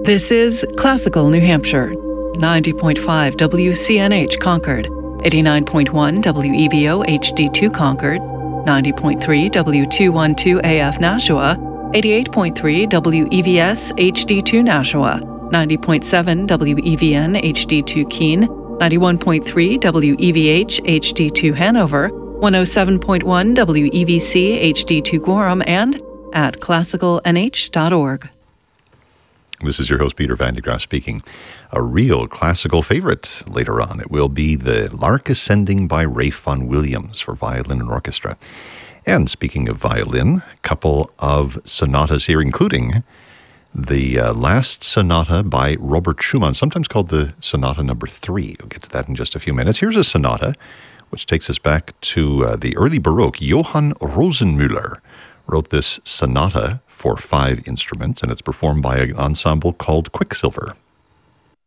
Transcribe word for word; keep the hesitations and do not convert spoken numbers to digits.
This is Classical New Hampshire, ninety point five W C N H Concord, eighty-nine point one W E V O H D two Concord, ninety point three W two twelve A F Nashua, eighty-eight point three W E V S H D two Nashua, ninety point seven W E V N H D two Keene, ninety-one point three W E V H H D two Hanover, one oh seven point one W E V C H D two Gorham, and at classical n h dot org. This is your host, Peter Van de Graaf, speaking. A real classical favorite later on. It will be the Lark Ascending by Ralph Vaughan Williams for violin and orchestra. And speaking of violin, a couple of sonatas here, including the uh, last sonata by Robert Schumann, sometimes called the Sonata Number Three. We'll get to that in just a few minutes. Here's a sonata which takes us back to uh, the early Baroque. Johann Rosenmüller wrote this sonata for five instruments, and it's performed by an ensemble called Quicksilver.